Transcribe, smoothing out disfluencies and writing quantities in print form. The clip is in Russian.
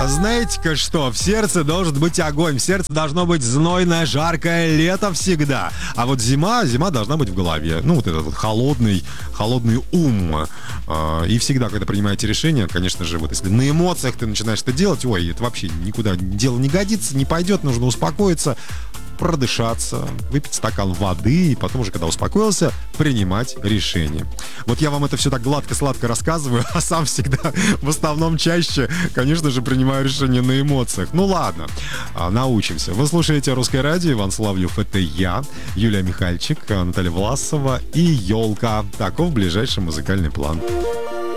Знаете-ка что? В сердце должен быть огонь. В сердце должно быть знойное, жаркое лето всегда. А вот зима должна быть в голове. Ну, вот этот вот холодный ум. И всегда, когда принимаете решение, конечно же, вот если на эмоциях ты начинаешь это делать, ой, это вообще никуда дело не годится, не пойдет, нужно успокоиться, продышаться, выпить стакан воды и потом уже, когда успокоился, принимать решение. Вот я вам это все так гладко-сладко рассказываю, а сам всегда, в основном чаще, конечно же, принимаю решение на эмоциях. Ну ладно, научимся. Вы слушаете «Русское радио», Иван Соловьев, это я, Юлия Михальчик, Наталья Власова и «Елка». Таков ближайший музыкальный план.